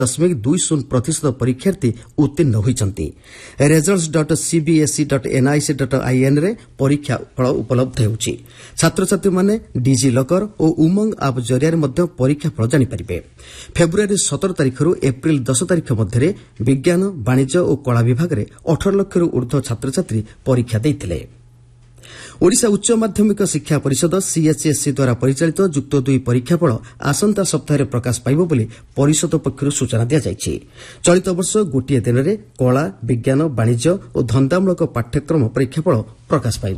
0.20% ପରୀକ୍ଷାର୍ଥୀ ଉତ୍ତୀର୍ଣ୍ଣ ହୋଇଛନ୍ତି। results.cbse.nic.in ରେ ପରୀକ୍ଷା ଫଳ ଉପଲବ୍ଧ ହେଉଛି। ଛାତ୍ରଛାତ୍ରୀମାନେ ଡିଜି ଲକର ଓ ଉମଙ୍ଗ ଆପ୍ ଜରିଆରେ ମଧ୍ୟ ପରୀକ୍ଷା ଫଳ ଜାଣିପାରିବେ। ଫେବୃୟାରୀ 17 ତାରିଖରୁ ଏପ୍ରିଲ 10 ତାରିଖ ମଧ୍ୟରେ ବିଜ୍ଞାନ, ବାଣିଜ୍ୟ ଓ କଳା ବିଭାଗରେ 18 ଲକ୍ଷରୁ ଊର୍ଦ୍ଧ୍ୱ ଛାତ୍ରଛାତ୍ରୀ ପରୀକ୍ଷା ଦେଇଥିଲେ। ଓଡ଼ିଶା ଉଚ୍ଚ ମାଧ୍ୟମିକ ଶିକ୍ଷା ପରିଷଦ ସିଏଚ୍ଏସ୍ସି ଦ୍ୱାରା ପରିଚାଳିତ ଯୁକ୍ତ 2 ପରୀକ୍ଷାଫଳ ଆସନ୍ତା ସପ୍ତାହରେ ପ୍ରକାଶ ପାଇବ ବୋଲି ପରିଷଦ ପକ୍ଷରୁ ସୂଚନା ଦିଆଯାଇଛି। ଚଳିତ ବର୍ଷ ଗୋଟିଏ ଦିନରେ କଳା, ବିଜ୍ଞାନ, ବାଣିଜ୍ୟ ଓ ଧନ୍ଦାମୂଳକ ପାଠ୍ୟକ୍ରମ ପରୀକ୍ଷାଫଳ ପ୍ରକାଶ ପାଇବ।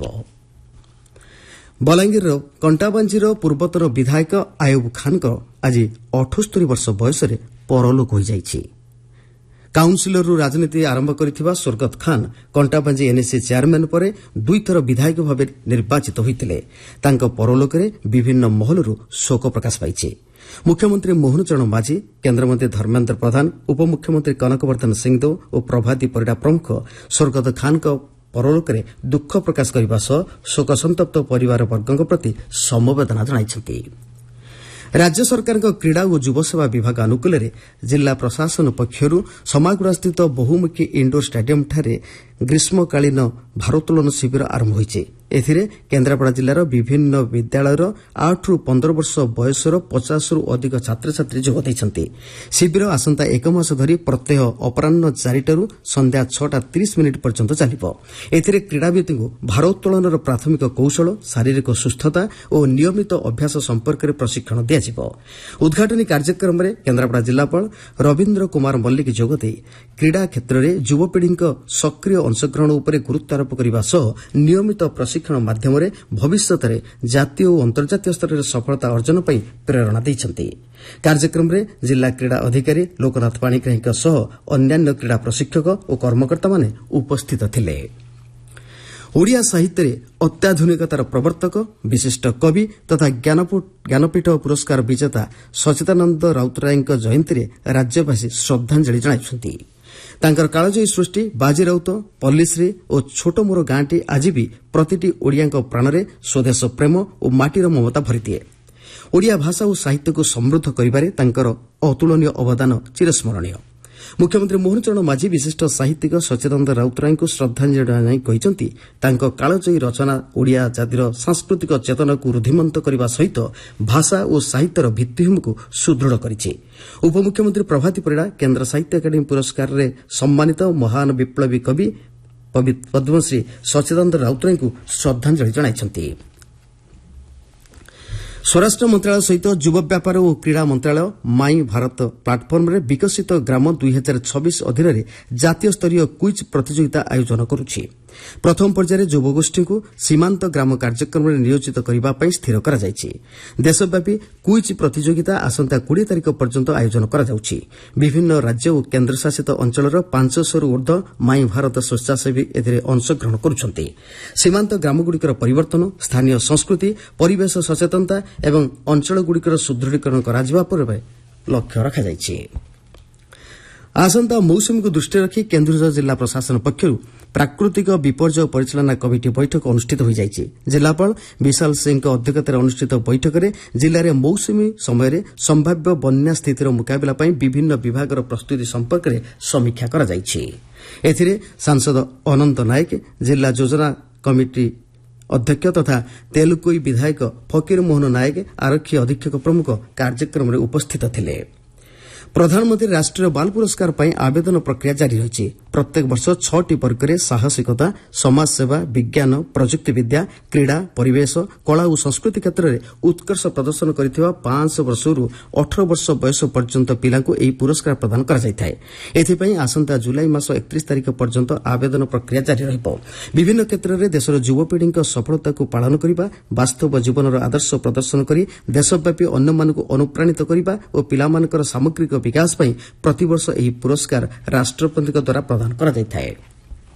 ବଲାଙ୍ଗୀରର କଣ୍ଟାବାଞ୍ଜିର ପୂର୍ବତନ ବିଧାୟକ ଆୟୁବ ଖାନଙ୍କର ଆଜି 78 ବର୍ଷ ବୟସରେ ପରଲୋକ ହୋଇଯାଇଛି। କାଉନ୍ସିଲରରୁ ରାଜନୀତି ଆରମ୍ଭ କରିଥିବା ସ୍ୱର୍ଗତ ଖାନ କଣ୍ଟାବାଞ୍ଜି ଏନ୍ଏସି ଚେୟାରମ୍ୟାନ୍ ପରେ ଦୁଇଥର ବିଧାୟକ ଭାବେ ନିର୍ବାଚିତ ହୋଇଥିଲେ। ତାଙ୍କ ପରଲୋକରେ ବିଭିନ୍ନ ମହଲରୁ ଶୋକ ପ୍ରକାଶ ପାଇଛି। ମୁଖ୍ୟମନ୍ତ୍ରୀ ମୋହନ ଚରଣ ମାଝୀ, କେନ୍ଦ୍ରମନ୍ତ୍ରୀ ଧର୍ମେନ୍ଦ୍ର ପ୍ରଧାନ, ଉପମୁଖ୍ୟମନ୍ତ୍ରୀ କନକବର୍ଦ୍ଧନ ସିଂହଦେଓ ଓ ପ୍ରଭାତୀ ପରିଡ଼ା ପ୍ରମୁଖ ସ୍ୱର୍ଗତ ଖାନଙ୍କ ପରଲୋକରେ ଦୁଃଖ ପ୍ରକାଶ କରିବା ସହ ଶୋକସନ୍ତପ୍ତ ପରିବାରବର୍ଗଙ୍କ ପ୍ରତି ସମବେଦନା ଜଣାଇଛନ୍ତି। ରାଜ୍ୟ ସରକାରଙ୍କ କ୍ରୀଡ଼ା ଓ ଯୁବସେବା ବିଭାଗ ଆନୁକୂଲ୍ୟରେ ଜିଲ୍ଲା ପ୍ରଶାସନ ପକ୍ଷରୁ ସମାଗୁଡ଼ାସ୍ଥିତ ବହୁମୁଖୀ ଇଣ୍ଡୋର ଷ୍ଟାଡିୟମ୍ଠାରେ ଗ୍ରୀଷ୍ମକାଳୀନ ଭାରୋତ୍ତୋଳନ ଶିବିର ଆରମ୍ଭ ହୋଇଛି। ଏଥିରେ କେନ୍ଦ୍ରାପଡ଼ା ଜିଲ୍ଲାର ବିଭିନ୍ନ ବିଦ୍ୟାଳୟର 8 ରୁ 15 ବର୍ଷ ବୟସର 50ରୁ ଅଧିକ ଛାତ୍ରଛାତ୍ରୀ ଯୋଗ ଦେଇଛନ୍ତି। ଶିବିର ଆସନ୍ତା ଏକ ମାସ ଧରି ପ୍ରତ୍ୟହ ଅପରାହ୍ନ 4ଟାରୁ ସନ୍ଧ୍ୟା 6:30 ପର୍ଯ୍ୟନ୍ତ ଚାଲିବ। ଏଥିରେ କ୍ରୀଡ଼ାବିତ୍ଙ୍କୁ ଭାରୋତ୍ତୋଳନର ପ୍ରାଥମିକ କୌଶଳ, ଶାରୀରିକ ସୁସ୍ଥତା ଓ ନିୟମିତ ଅଭ୍ୟାସ ସମ୍ପର୍କରେ ପ୍ରଶିକ୍ଷଣ ଦିଆଯିବ। ଉଦ୍ଘାଟନୀ କାର୍ଯ୍ୟକ୍ରମରେ କେନ୍ଦ୍ରାପଡ଼ା ଜିଲ୍ଲାପାଳ ରବୀନ୍ଦ୍ର କୁମାର ମଲ୍ଲିକ ଯୋଗଦେଇ କ୍ରୀଡ଼ା କ୍ଷେତ୍ରରେ ଯୁବପିଢ଼ିଙ୍କ ସକ୍ରିୟ ଅଂଶଗ୍ରହଣ ଉପରେ ଗୁରୁତ୍ୱାରୋପ କରିବା ସହ ନିୟମିତ ପ୍ରଶିକ୍ଷଣ ମାଧ୍ୟମରେ ଭବିଷ୍ୟତରେ ଜାତୀୟ ଓ ଅନ୍ତର୍ଜାତୀୟ ସ୍ତରରେ ସଫଳତା ଅର୍ଜନ ପାଇଁ ପ୍ରେରଣା ଦେଇଛନ୍ତି। କାର୍ଯ୍ୟକ୍ରମରେ ଜିଲ୍ଲା କ୍ରୀଡ଼ା ଅଧିକାରୀ ଲୋକନାଥ ପାଣିଗ୍ରାହୀଙ୍କ ସହ ଅନ୍ୟାନ୍ୟ କ୍ରୀଡ଼ା ପ୍ରଶିକ୍ଷକ ଓ କର୍ମକର୍ତ୍ତାମାନେ ଉପସ୍ଥିତ ଥିଲେ। ଓଡ଼ିଆ ସାହିତ୍ୟରେ ଅତ୍ୟାଧୁନିକତାର ପ୍ରବର୍ତ୍ତକ, ବିଶିଷ୍ଟ କବି ତଥା ଜ୍ଞାନପୀଠ ପୁରସ୍କାର ବିଜେତା ସଚ୍ଚିଦାନନ୍ଦ ରାଉତରାୟଙ୍କ ଜୟନ୍ତୀରେ ରାଜ୍ୟବାସୀ ଶ୍ରଦ୍ଧାଞ୍ଜଳି ଜଣାଇଛନ୍ତି। ତାଙ୍କର କାଳଜୟୀ ସୃଷ୍ଟି ବାଜି ରାଉତ, ପଲ୍ଲିଶ୍ରୀ ଓ ଛୋଟ ମୋର ଗାଁଟି ଆଜି ବି ପ୍ରତିଟି ଓଡ଼ିଆଙ୍କ ପ୍ରାଣରେ ସ୍ୱଦେଶ ପ୍ରେମ ଓ ମାଟିର ମମତା ଭରିଦିଏ। ଓଡ଼ିଆ ଭାଷା ଓ ସାହିତ୍ୟକୁ ସମୃଦ୍ଧ କରିବାରେ ତାଙ୍କର ଅତୁଳନୀୟ ଅବଦାନ ଚିରସ୍ମରଣୀୟ। ମୁଖ୍ୟମନ୍ତ୍ରୀ ମୋହନ ଚରଣ ମାଝୀ ବିଶିଷ୍ଟ ସାହିତ୍ୟିକ ସଚ୍ଚିଦାନନ୍ଦ ରାଉତରାୟଙ୍କୁ ଶ୍ରଦ୍ଧାଞ୍ଜଳି ଜଣାଇ କହିଛନ୍ତି, ତାଙ୍କ କାଳଜୟୀ ରଚନା ଓଡ଼ିଆ ଜାତିର ସାଂସ୍କୃତିକ ଚେତନାକୁ ରୁଦ୍ଧିମନ୍ତ କରିବା ସହିତ ଭାଷା ଓ ସାହିତ୍ୟର ଭିତ୍ତିଭୂମିକୁ ସୁଦୃଢ଼ କରିଛି। ଉପମୁଖ୍ୟମନ୍ତ୍ରୀ ପ୍ରଭାତୀ ପରିଡ଼ା କେନ୍ଦ୍ର ସାହିତ୍ୟ ଏକାଡେମୀ ପୁରସ୍କାରରେ ସମ୍ମାନିତ ମହାନ ବିପ୍ଳବୀ କବି ପଦ୍ମଶ୍ରୀ ସଚ୍ଚିଦାନନ୍ଦ ରାଉତରାୟଙ୍କୁ ଶ୍ରଦ୍ଧାଞ୍ଜଳି ଜଣାଇଛନ୍ତି। ସ୍ୱରାଷ୍ଟ୍ର ମନ୍ତ୍ରଣାଳୟ ସହିତ ଯୁବ ବ୍ୟାପାର ଓ କ୍ରୀଡ଼ା ମନ୍ତ୍ରଣାଳୟ ମାଇ ଭାରତ ପ୍ଲାଟଫର୍ମରେ ବିକଶିତ ଗ୍ରାମ 2026 ଅଧୀନରେ ଜାତୀୟ ସ୍ତରୀୟ କୁଇଜ୍ ପ୍ରତିଯୋଗିତା ଆୟୋଜନ କରୁଛି। ପ୍ରଥମ ପର୍ଯ୍ୟାୟରେ ଯୁବଗୋଷ୍ଠୀଙ୍କୁ ସୀମାନ୍ତ ଗ୍ରାମ କାର୍ଯ୍ୟକ୍ରମରେ ନିୟୋଜିତ କରିବା ପାଇଁ ସ୍ଥିର କରାଯାଇଛି। ଦେଶବ୍ୟାପୀ କୁଇଜ୍ ପ୍ରତିଯୋଗିତା ଆସନ୍ତା 20 ତାରିଖ ପର୍ଯ୍ୟନ୍ତ ଆୟୋଜନ କରାଯାଉଛି। ବିଭିନ୍ନ ରାଜ୍ୟ ଓ କେନ୍ଦ୍ରଶାସିତ ଅଞ୍ଚଳର 500ରୁ ଊର୍ଦ୍ଧ୍ୱ ମାଇ ଭାରତ ସ୍ୱେଚ୍ଛାସେବୀ ଏଥିରେ ଅଂଶଗ୍ରହଣ କରୁଛନ୍ତି। ସୀମାନ୍ତ ଗ୍ରାମଗୁଡ଼ିକର ପରିବର୍ତ୍ତନ, ସ୍ଥାନୀୟ ସଂସ୍କୃତି, ପରିବେଶ ସଚେତନତା ଏବଂ ଅଞ୍ଚଳଗୁଡ଼ିକର ସୁଦୃଢ଼ୀକରଣ କରାଯିବା ପରେ ଲକ୍ଷ୍ୟ ରଖାଯାଇଛି। ଆସନ୍ତା ମୌସୁମୀକୁ ଦୃଷ୍ଟିରେ ରଖି କେନ୍ଦୁଝର ଜିଲ୍ଲା ପ୍ରଶାସନ ପକ୍ଷରୁ ପ୍ରାକୃତିକ ବିପର୍ଯ୍ୟୟ ପରିଚାଳନା କମିଟି ବୈଠକ ଅନୁଷ୍ଠିତ ହୋଇଯାଇଛି। ଜିଲ୍ଲାପାଳ ବିଶାଲ ସିଂଙ୍କ ଅଧ୍ୟକ୍ଷତାରେ ଅନୁଷ୍ଠିତ ବୈଠକରେ ଜିଲ୍ଲାରେ ମୌସୁମୀ ସମୟରେ ସମ୍ଭାବ୍ୟ ବନ୍ୟା ସ୍ଥିତିର ମୁକାବିଲା ପାଇଁ ବିଭିନ୍ନ ବିଭାଗର ପ୍ରସ୍ତୁତି ସମ୍ପର୍କରେ ସମୀକ୍ଷା କରାଯାଇଛି। ଏଥିରେ ସାଂସଦ ଅନନ୍ତ ନାୟକ, ଜିଲ୍ଲା ଯୋଜନା କମିଟି ଅଧ୍ୟକ୍ଷ ତଥା ତେଲୁକୋଇ ବିଧାୟକ ଫକୀର ମୋହନ ନାୟକ, ଆରକ୍ଷୀ ଅଧୀକ୍ଷକ ପ୍ରମୁଖ କାର୍ଯ୍ୟକ୍ରମରେ ଉପସ୍ଥିତ ଥିଲେ। ପ୍ରଧାନମନ୍ତ୍ରୀ ରାଷ୍ଟ୍ରୀୟ ବାଲ ପୁରସ୍କାର ପାଇଁ ଆବେଦନ ପ୍ରକ୍ରିୟା ଜାରି ରହିଛି। ପ୍ରତ୍ୟେକ ବର୍ଷ 6ଟି ବର୍ଗରେ ସାହସିକତା, ସମାଜସେବା, ବିଜ୍ଞାନ, ପ୍ରଯୁକ୍ତିବିଦ୍ୟା, କ୍ରୀଡ଼ା, ପରିବେଶ, କଳା ଓ ସଂସ୍କୃତି କ୍ଷେତ୍ରରେ ଉତ୍କର୍ଷ ପ୍ରଦର୍ଶନ କରିଥିବା 5 ବର୍ଷରୁ 18 ବର୍ଷ ବୟସ ପର୍ଯ୍ୟନ୍ତ ପିଲାଙ୍କୁ ଏହି ପୁରସ୍କାର ପ୍ରଦାନ କରାଯାଇଥାଏ। ଏଥିପାଇଁ ଆସନ୍ତା ଜୁଲାଇ ମାସ 31 ତାରିଖ ପର୍ଯ୍ୟନ୍ତ ଆବେଦନ ପ୍ରକ୍ରିୟା ଜାରି ରହିବ। ବିଭିନ୍ନ କ୍ଷେତ୍ରରେ ଦେଶର ଯୁବପିଢ଼ିଙ୍କ ସଫଳତାକୁ ପାଳନ କରିବା, ବାସ୍ତବ ଜୀବନର ଆଦର୍ଶ ପ୍ରଦର୍ଶନ କରି ଦେଶବ୍ୟାପୀ ଅନ୍ୟମାନଙ୍କୁ ଅନୁପ୍ରାଣିତ କରିବା ଓ ପିଲାମାନଙ୍କର ସାମଗ୍ରିକ ବିକାଶ ପାଇଁ ପ୍ରତିବର୍ଷ ଏହି ପୁରସ୍କାର ରାଷ୍ଟ୍ରପତିଙ୍କ ଦ୍ୱାରା ପ୍ରଦାନ କରାଯାଇଥାଏ।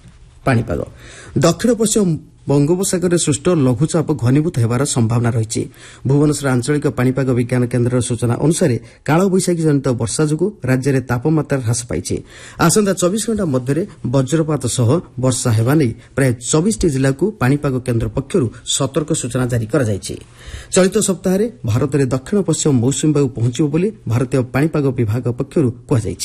ପାଣିପାଗ ଦକ୍ଷିଣ ପଶ୍ଚିମ ବଙ୍ଗୋପସାଗରରେ ସୃଷ୍ଟ ଲଘୁଚାପ ଘନୀଭୂତ ହେବାର ସମ୍ଭାବନା ରହିଛି। ଭୁବନେଶ୍ୱର ଆଞ୍ଚଳିକ ପାଣିପାଗ ବିଜ୍ଞାନ କେନ୍ଦ୍ରର ସୂଚନା ଅନୁସାରେ କାଳବୈଶାଖୀ ଜନିତ ବର୍ଷା ଯୋଗୁଁ ରାଜ୍ୟରେ ତାପମାତ୍ରା ହ୍ରାସ ପାଇଛି। ଆସନ୍ତା 24 ଘଣ୍ଟା ମଧ୍ୟରେ ବଜ୍ରପାତ ସହ ବର୍ଷା ହେବା ନେଇ ପ୍ରାୟ 24ଟି ଜିଲ୍ଲାକୁ ପାଣିପାଗ କେନ୍ଦ୍ର ପକ୍ଷରୁ ସତର୍କ ସୂଚନା ଜାରି କରାଯାଇଛି। ଚଳିତ ସପ୍ତାହରେ ଭାରତରେ ଦକ୍ଷିଣ ପଶ୍ଚିମ ମୌସୁମୀ ବାୟୁ ପହଞ୍ଚିବ ବୋଲି ଭାରତୀୟ ପାଣିପାଗ ବିଭାଗ ପକ୍ଷରୁ କୁହାଯାଇଛି।